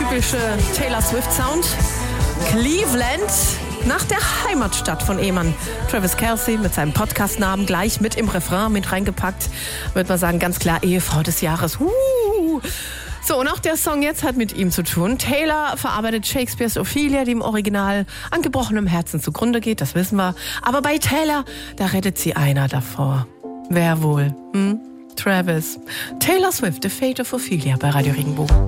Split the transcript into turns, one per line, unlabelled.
typische Taylor Swift Sound. Cleveland, nach der Heimatstadt von Ehemann Travis Kelce mit seinem Podcast-Namen gleich mit im Refrain mit reingepackt. Würde man sagen, ganz klar Ehefrau des Jahres. So, und auch der Song jetzt hat mit ihm zu tun. Taylor verarbeitet Shakespeares Ophelia, die im Original an gebrochenem Herzen zugrunde geht, das wissen wir. Aber bei Taylor, da rettet sie einer davor. Wer wohl? Travis. Taylor Swift, The Fate of Ophelia bei Radio Regenbogen.